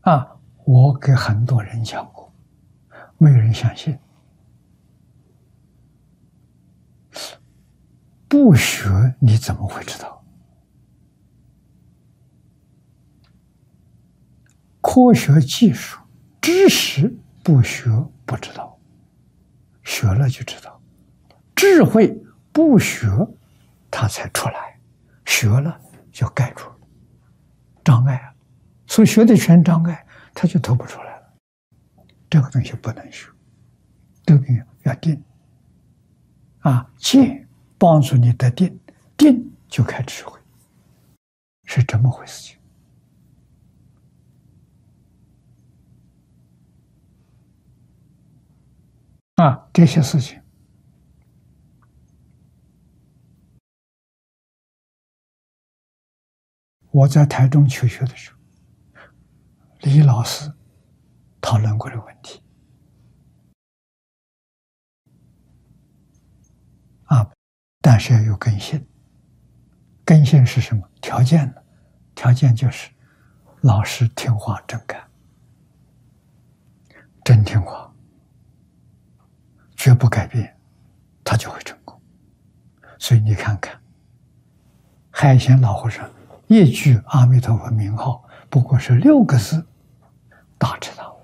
我给很多人讲过，没有人相信。不学你怎么会知道？科学技术知识不学不知道，学了就知道。智慧不学它才出来，学了就盖住了障碍啊，所以学的全障碍，它就透不出来了。这个东西不能学，这个要定静帮助你得定，定就开智慧，是这么回事情这些事情我在台中求学的时候，李老师讨论过这个问题但是要有根性。根性是什么？条件呢？条件就是老师听话真干，真听话，绝不改变，他就会成功。所以你看看，海贤老和尚一句阿弥陀佛名号，不过是6个字，大彻大悟。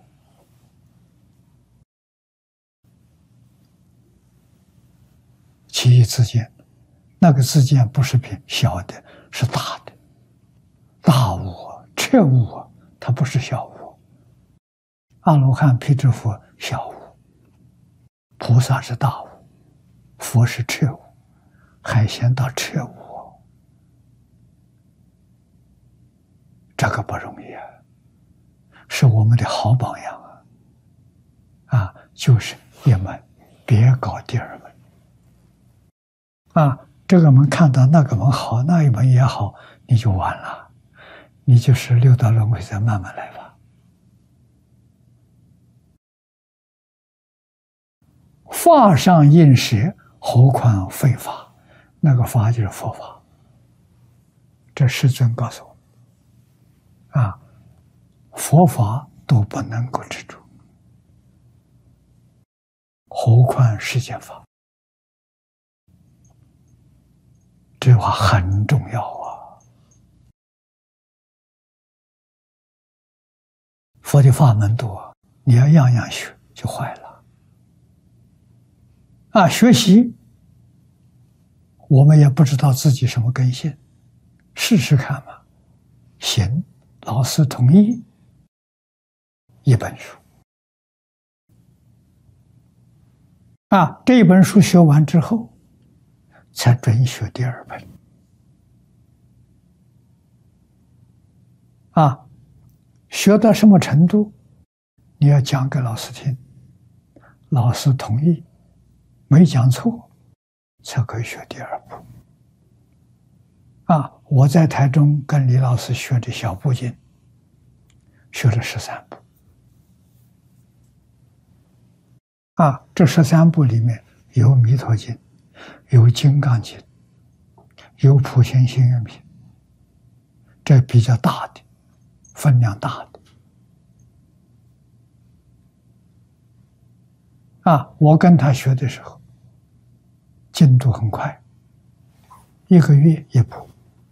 其义自见，那个自见不是小的，是大的，大悟彻悟它不是小悟。阿罗汉、辟支佛小悟，菩萨是大悟，佛是彻悟，海贤到彻悟，这个不容易是我们的好榜样就是一门，别搞第二门这个门看到那个门好，那一门也好，你就完了，你就是六道轮回，再慢慢来吧。法上应舍，何况非法？那个法就是佛法。这世尊告诉我佛法都不能够执着，何况世间法？这话很重要佛的法门多，你要样样学就坏了学习我们也不知道自己什么根性，试试看嘛。行，老师同意一本书这一本书学完之后才准学第2本学到什么程度你要讲给老师听，老师同意没讲错才可以学第2部我在台中跟李老师学的小部经学了13部这13部里面有弥陀经，有金刚经，有普贤行愿品，这比较大的，分量大的我跟他学的时候进度很快，1个月1部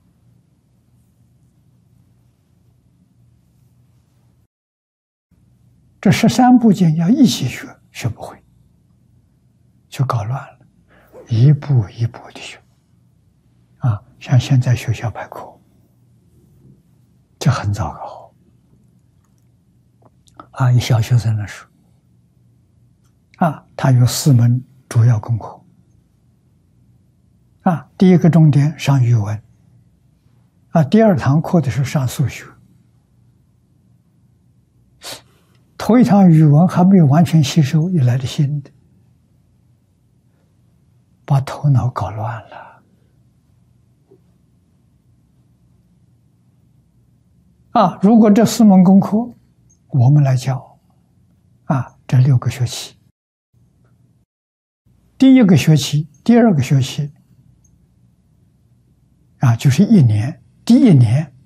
这13部经要一起学，学不会就搞乱了，一步一步的学像现在学小百科，这很糟糕以小学生来说他有4门主要功课第一个重点上语文第2堂课的时候上数学，头一堂语文还没有完全吸收，又来了新的，把头脑搞乱了如果这4门功课我们来教这6个学期，第1个学期第2个学期就是1年，第1年